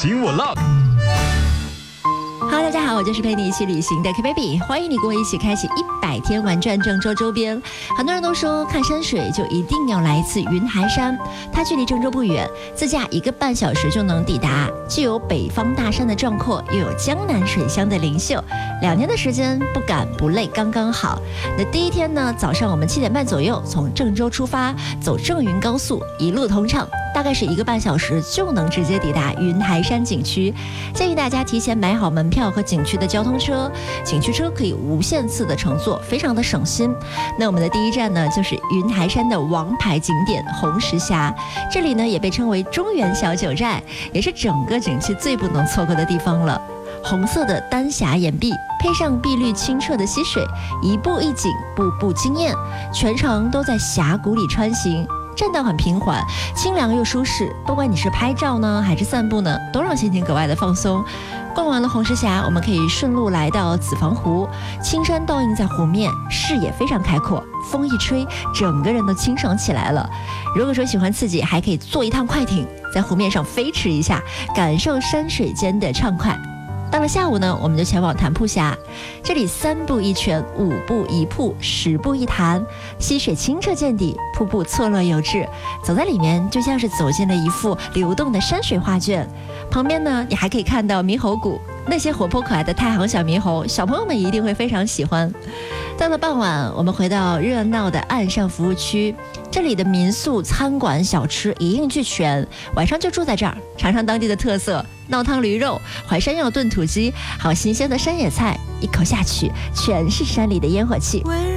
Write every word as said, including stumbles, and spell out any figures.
请我浪。 Hello， 大家好，我就是陪你一起旅行的 K Baby， 欢迎你跟我一起开启一百天玩转郑州周边。很多人都说看山水就一定要来一次云台山，它距离郑州不远，自驾一个半小时就能抵达，既有北方大山的壮阔，又有江南水乡的灵秀，两天的时间不赶不累刚刚好。那第一天呢，早上我们七点半左右从郑州出发，走郑云高速，一路通畅，大概是一个半小时就能直接抵达云台山景区。建议大家提前买好门票和景区的交通车，景区车可以无限次的乘坐，非常的省心。那我们的第一站呢，就是云台山的王牌景点红石峡，这里呢也被称为中原小九寨，也是整个景区最不能错过的地方了。红色的丹霞岩壁，配上碧绿清澈的溪水，一步一景，步步惊艳，全程都在峡谷里穿行。栈道很平缓，清凉又舒适，不管你是拍照呢还是散步呢，都让心情格外的放松。逛完了红石峡，我们可以顺路来到子房湖，青山倒映在湖面，视野非常开阔，风一吹，整个人都清爽起来了。如果说喜欢刺激，还可以坐一趟快艇，在湖面上飞驰一下，感受山水间的畅快。到了下午呢，我们就前往潭铺峡，这里三步一泉，五步一瀑，十步一潭，溪水清澈见底，瀑布错落有致，走在里面就像是走进了一幅流动的山水画卷。旁边呢，你还可以看到猕猴谷，那些活泼可爱的太行小猕猴，小朋友们一定会非常喜欢。到了傍晚，我们回到热闹的岸上服务区，这里的民宿、餐馆、小吃一应俱全，晚上就住在这儿，尝尝当地的特色闹汤驴肉、淮山药炖土鸡，还有新鲜的山野菜，一口下去全是山里的烟火气。 温